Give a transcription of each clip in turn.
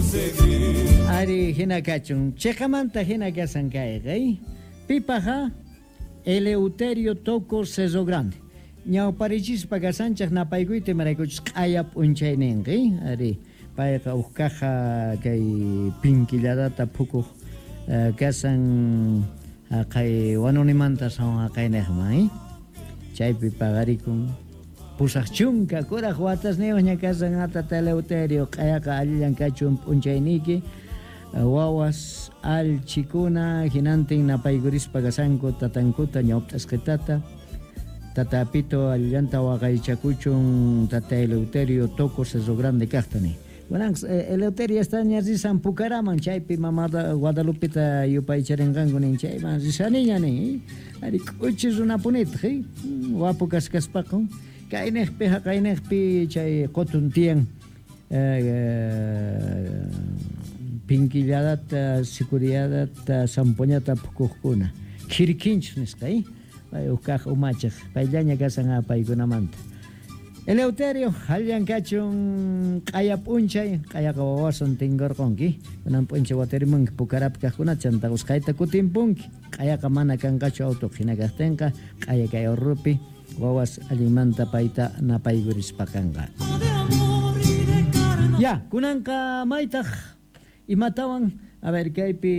Ari hina kachun, chekamanta hina kasan kaegay. Pipaja Eleuterio Toco Ceso Grande. Ñao parichis pagasanchak napaykuite maraykuchis ayap unchaynenqi. Ari payqa ukaja kay pinkilladata phukuq kasan kay wanunimanta sawan qaynaqman. Chaypi pagarikun pusaq chunka kuraq watasniwan ña kasan atata Eleuterio qayaqa allillan kachun unchayniki. Wawas alchikuna hinantin napaykurispa kasanku tatankuta ñawp'tasqitata tatapito allanta waqaychakuchun tata Eleuterio Toco Ceso Grande kaqtani. Bueno, Eleuterio está ñarrisan Pucaraman chaypi mamada Guadalupita yupaycharinqanku nin chayman risaniña nin. Ari kuchis runapunitaq wapu kaskaspaqa kaynaqpi chay qotun tiyan pinkilladata sikuridadata sampuñata phukuqkuna kirkinchus nisqa ukaq umachaq payllaña kasan paykunamanta. Eleuterio hallan kachun q'aya p'unchay q'ayaqa wawasan tinkurqunki kunan p'unchay watarimunki Pucarapi kaqkuna chanta usqayta kutimpunki q'ayaqa mana kanqachu auto hina kaqtinqa q'aya kay urrupi wawas allimanta payta napaykurispa kanqa. Ya kunanqa maytaq imatawan a ver kaypi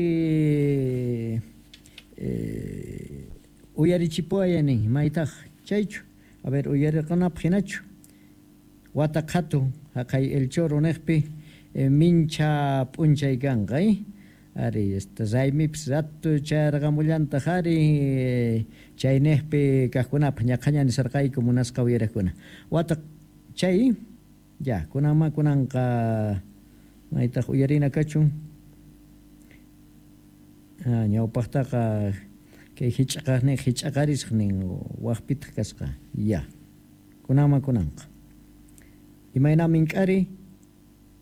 uyarichipuayani maytaq chaychu a ver uyariqunapaq hinachu wata qhatu haqay El Chorro niqpi mincha p'unchay kanqa ari raymipis ratu charqamullantaq ari chay niqpi kaqkunapaq ñaqaña nisarqayku munasqa uyariqkuna wata chay ya kunanqa maytaq uyarina kachun ñawpaqtaqa kay hich'aqarisq nin waqpitaq kasqa ya kunanqa imaynamin k'ari